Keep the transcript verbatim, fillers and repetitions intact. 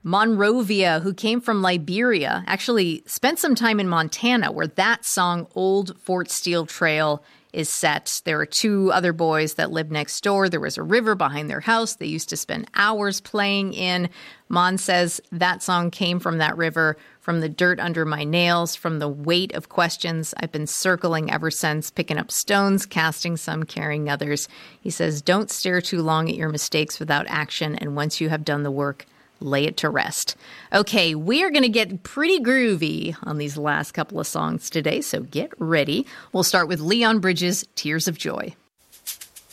Monrovia, who came from Liberia, actually spent some time in Montana, where that song, Old Fort Steele Trail, is set. There are two other boys that live next door. There was a river behind their house they used to spend hours playing in. Mon says that song came from that river, from the dirt under my nails, from the weight of questions I've been circling ever since, picking up stones, casting some, carrying others. He says, don't stare too long at your mistakes without action, and once you have done the work, lay it to rest. Okay, we are going to get pretty groovy on these last couple of songs today, so get ready. We'll start with Leon Bridges' Tears of Joy.